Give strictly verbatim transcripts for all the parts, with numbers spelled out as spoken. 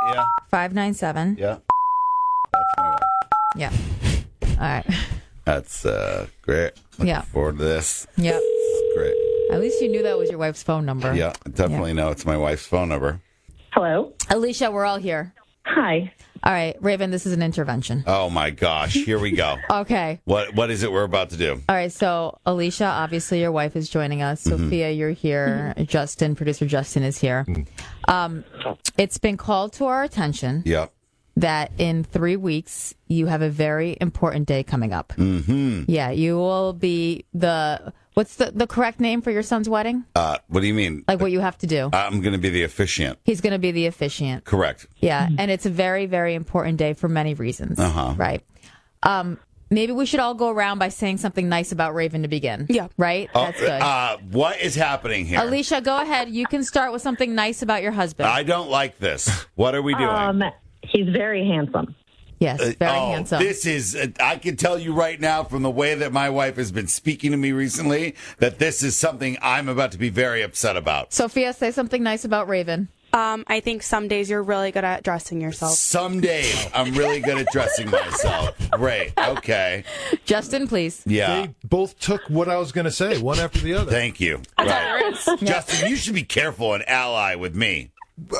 Yeah. five nine seven. Yeah. That's my wife. Yeah. All right. That's uh, great. Looking Yeah. forward to this. Yep. It's great. At least you knew that was your wife's phone number. Yeah, I definitely know it's my wife's phone number. Hello. Alicia, we're all here. Hi. All right, Raven, this is an intervention. Oh my gosh, here we go. Okay. What What is it we're about to do? All right, so Alicia, obviously your wife is joining us. Mm-hmm. Sophia, you're here. Justin, producer Justin is here. Um, it's been called to our attention Yeah. that in three weeks you have a very important day coming up. Mm-hmm. Yeah, you will be the, what's the, the correct name for your son's wedding? Uh, what do you mean? Like what you have to do. I'm going to be the officiant. He's going to be the officiant. Correct. Yeah, and it's a very, very important day for many reasons. Uh-huh. Right. Um, maybe we should all go around by saying something nice about Raven to begin. Yeah. Right? That's good. Uh, what is happening here? Alicia, go ahead. You can start with something nice about your husband. I don't like this. What are we doing? Um, he's very handsome. Yes, very oh, handsome. This is, uh, I can tell you right now from the way that my wife has been speaking to me recently that this is something I'm about to be very upset about. Sophia, say something nice about Raven. Um, I think some days you're really good at dressing yourself. Some days I'm really good at dressing myself. Great. Okay. Justin, please. Yeah. They both took what I was going to say, one after the other. Thank you. Right. Justin, you should be careful and ally with me.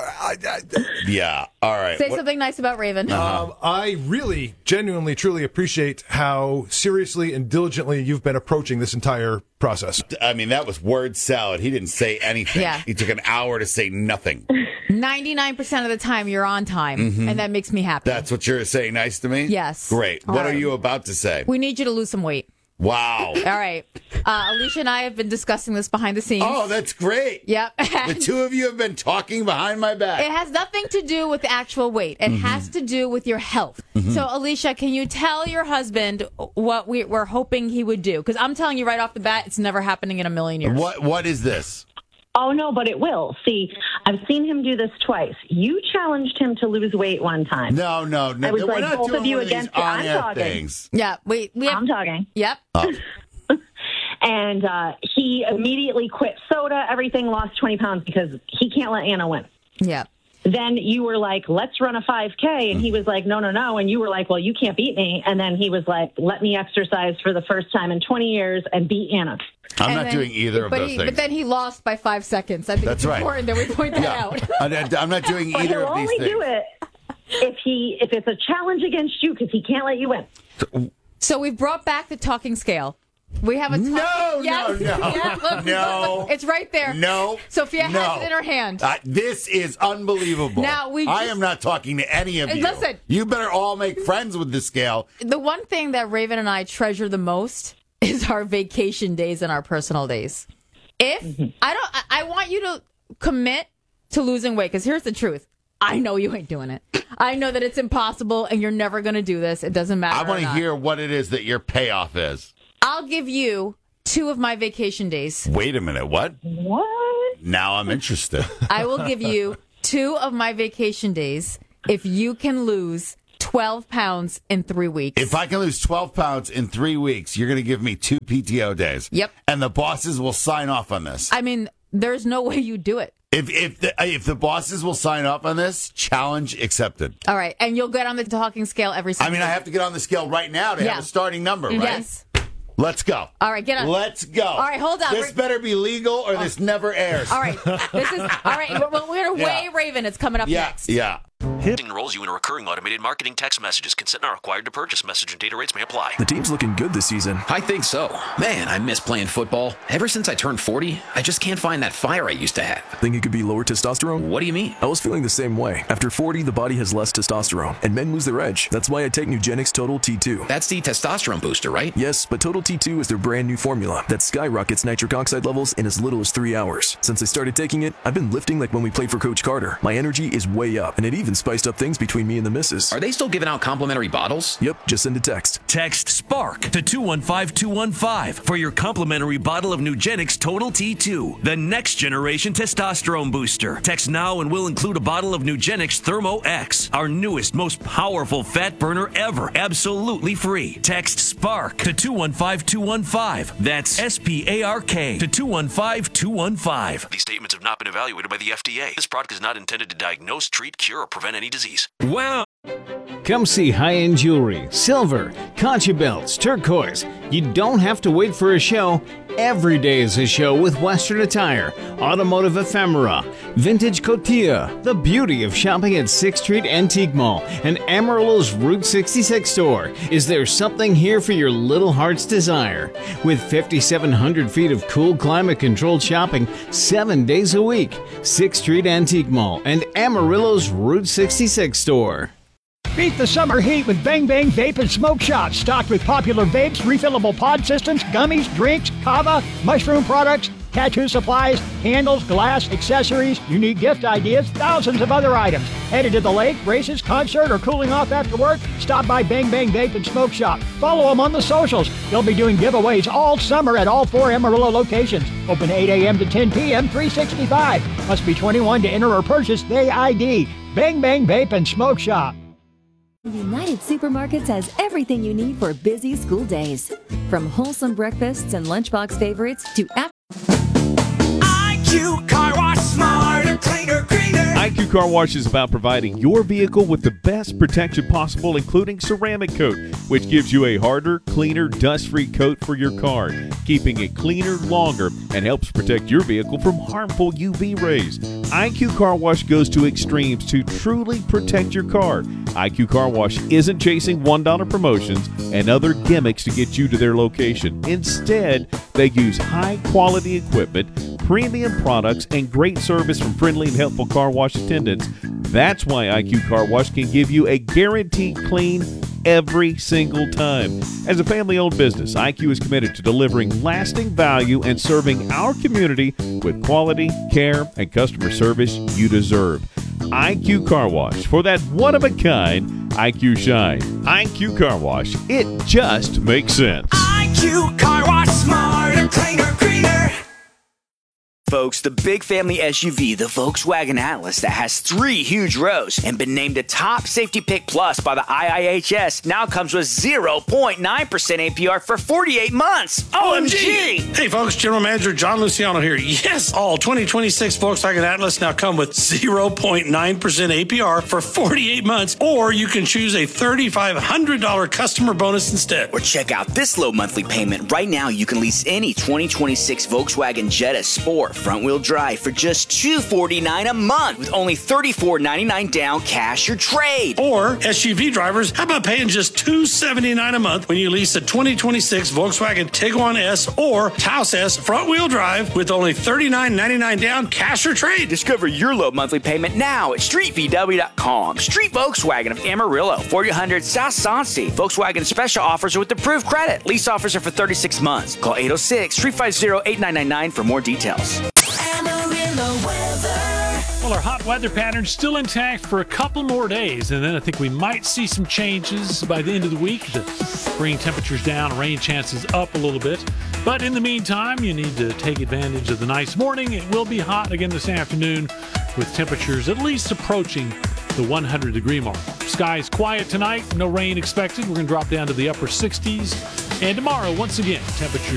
Yeah. All right. Say What- something nice about Raven. Um, I really, genuinely, truly appreciate how seriously and diligently you've been approaching this entire process. I mean, that was word salad. He didn't say anything. Yeah. He took an hour to say nothing. ninety-nine percent of the time you're on time, and that makes me happy. That's what you're saying nice to me? Yes. Great. All What right. are you about to say? We need you to lose some weight. Wow. All right. Uh, Alicia and I have been discussing this behind the scenes. Oh, that's great. Yep. The two of you have been talking behind my back. It has nothing to do with the actual weight. It Mm-hmm. has to do with your health. So, Alicia, can you tell your husband what we, we're hoping he would do? Because I'm telling you right off the bat, it's never happening in a million years. What What is this? Oh, no, but it will. See, I've seen him do this twice. You challenged him to lose weight one time. No, no, no. I was We're like, not both doing of you one of these against you. I'm on-air talking. things. Yeah, we we have. I'm talking. Yep. And uh, he immediately quit soda, everything, lost twenty pounds because he can't let Anna win. Yeah. Then you were like, let's run a five K. And he was like, no, no, no. And you were like, well, you can't beat me. And then he was like, let me exercise for the first time in twenty years and beat Anna. I'm And not then- doing either of but those he, things. But then he lost by five seconds. I think That's it's right. important that we point that yeah. out. I'm I'm not doing But either he'll of these only things. do it if he if it's a challenge against you because he can't let you win. So we've brought back the talking scale. We have a talking, No, yes, no, no. yes, look, No. look, it's right there. No. Sophia no. has it in her hand. Uh, this is unbelievable. Now, we I just- am not talking to any of Uh, you. listen. You better all make friends with the scale. The one thing that Raven and I treasure the most is our vacation days and our personal days. If I don't, I, I want you to commit to losing weight because here's the truth. I know you ain't doing it. I know that it's impossible and you're never going to do this. It doesn't matter. I want or to not. hear what it is that your payoff is. I'll give you two of my vacation days. Wait a minute. What? What? Now I'm interested. I will give you two of my vacation days if you can lose twelve pounds in three weeks. If I can lose twelve pounds in three weeks, you're going to give me two P T O days. Yep. And the bosses will sign off on this. I mean, there's no way you do it. If if the, if the bosses will sign off on this, challenge accepted. All right. And you'll get on the talking scale every I single mean, I have to get on the scale right now to Yeah. have a starting number, right? Yes. Let's go. All right, get on. Let's go. All right, hold on. This We're- better be legal or this never airs. All right. This is all right. We're, we're going to Yeah. weigh Raven. It's coming up Yeah, next. yeah. Enrolls you in a recurring automated marketing text messages. Consent not required to purchase. Message and data rates may apply. The team's looking good this season. I think so. Man, I miss playing football. Ever since I turned forty, I just can't find that fire I used to have. Think it could be lower testosterone? What do you mean? I was feeling the same way. After forty, the body has less testosterone, and men lose their edge. That's why I take Nugenix Total T two. That's the testosterone booster, right? Yes, but Total T two is their brand new formula that skyrockets nitric oxide levels in as little as three hours. Since I started taking it, I've been lifting like when we played for Coach Carter. My energy is way up, and it even spiced up things between me and the missus. Are they still giving out complimentary bottles? Yep, just send a text. Text SPARK to two one five two one five for your complimentary bottle of Nugenix Total T two, the next generation testosterone booster. Text now and we'll include a bottle of Nugenix Thermo X, our newest, most powerful fat burner ever, absolutely free. Text SPARK to two one five two one five. That's S P A R K to two one five two one five. These statements have not been evaluated by the F D A. This product is not intended to diagnose, treat, cure, or prevent any disease. Wow. Come see high-end jewelry, silver, concha belts, turquoise. You don't have to wait for a show. Every day is a show with Western Attire, automotive ephemera, vintage cotilla, the beauty of shopping at sixth Street Antique Mall, and Amarillo's Route sixty-six store. Is there something here for your little heart's desire? With fifty-seven hundred feet of cool climate-controlled shopping seven days a week, sixth Street Antique Mall and Amarillo's Route sixty-six store. Beat the summer heat with Bang Bang Vape and Smoke Shop, stocked with popular vapes, refillable pod systems, gummies, drinks, kava, mushroom products, tattoo supplies, candles, glass, accessories, unique gift ideas, thousands of other items. Headed to the lake, races, concert, or cooling off after work? Stop by Bang Bang Vape and Smoke Shop. Follow them on the socials. They'll be doing giveaways all summer at all four Amarillo locations. Open eight a.m. to ten p.m., three sixty-five. Must be twenty-one to enter or purchase Day I D. Bang Bang Vape and Smoke Shop. United Supermarkets has everything you need for busy school days. From wholesome breakfasts and lunchbox favorites to app. I Q Car Wash, smarter, cleaner, greener. I Q Car Wash is about providing your vehicle with the best protection possible, including ceramic coat, which gives you a harder, cleaner, dust-free coat for your car, keeping it cleaner longer and helps protect your vehicle from harmful U V rays. I Q Car Wash goes to extremes to truly protect your car. I Q Car Wash isn't chasing one dollar promotions and other gimmicks to get you to their location. Instead, they use high-quality equipment, premium products, and great service from friendly and helpful car wash attendants. That's why I Q Car Wash can give you a guaranteed clean every single time. As a family-owned business, I Q is committed to delivering lasting value and serving our community with quality, care, and customer service you deserve. I Q Car Wash, for that one-of-a-kind I Q shine. I Q Car Wash, it just makes sense. I Q Car Wash, smarter, cleaner, greener. Folks, the big family S U V, the Volkswagen Atlas, that has three huge rows and been named a top safety pick plus by the I I H S, now comes with zero point nine percent A P R for forty-eight months. O M G! Hey folks, General Manager John Luciano here. Yes, all twenty twenty-six Volkswagen Atlas now come with zero point nine percent A P R for forty-eight months, or you can choose a three thousand five hundred dollars customer bonus instead. Or check out this low monthly payment. Right now, you can lease any twenty twenty-six Volkswagen Jetta Sport front-wheel drive for just two hundred forty-nine dollars a month with only thirty-four ninety-nine down cash or trade. Or S U V drivers, how about paying just two hundred seventy-nine dollars a month when you lease a twenty twenty-six Volkswagen Tiguan S or Taos S front-wheel drive with only thirty-nine ninety-nine down cash or trade. Discover your low monthly payment now at street v w dot com. Street Volkswagen of Amarillo, forty hundred South Sonsi. Volkswagen special offers with approved credit. Lease offers are for thirty-six months. Call eight oh six, three five zero, eight nine nine nine for more details. Amarillo weather. Well, our hot weather pattern's still intact for a couple more days, and then I think we might see some changes by the end of the week to bring temperatures down, rain chances up a little bit. But in the meantime, you need to take advantage of the nice morning. It will be hot again this afternoon with temperatures at least approaching the one hundred degree mark. Skies quiet tonight, no rain expected. We're going to drop down to the upper sixties. And tomorrow, once again, temperatures